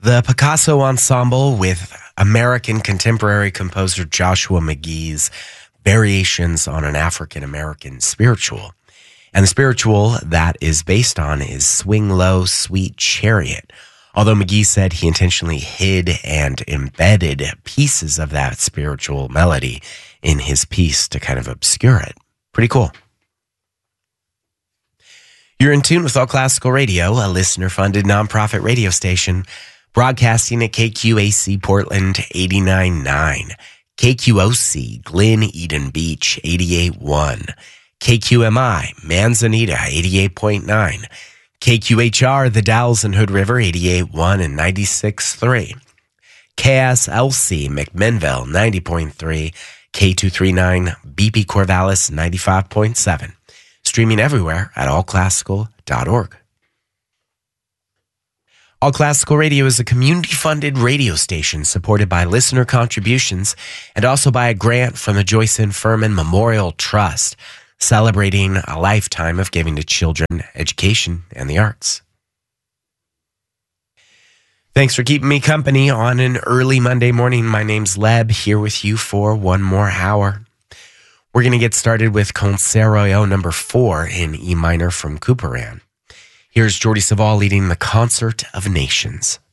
The Picasso Ensemble with American contemporary composer Joshua McGee's Variations on an African-American Spiritual. And the spiritual that is based on is Swing Low, Sweet Chariot. Although McGee said he intentionally hid and embedded pieces of that spiritual melody in his piece to kind of obscure it. Pretty cool. You're in tune with All Classical Radio, a listener-funded nonprofit radio station broadcasting at KQAC Portland 89.9, KQOC Glen Eden Beach 88.1, KQMI Manzanita 88.9, KQHR The Dalles and Hood River 88.1 and 96.3, KSLC McMinnville 90.3, K239 BP Corvallis 95.7. Streaming everywhere at allclassical.org. All Classical Radio is a community-funded radio station supported by listener contributions and also by a grant from the Joyce N. Furman Memorial Trust, celebrating a lifetime of giving to children, education, and the arts. Thanks for keeping me company on an early Monday morning. My name's Leb, here with you for one more hour. We're going to get started with Concerto number 4 in E minor from Couperin. Here's Jordi Savall leading the Concert of Nations.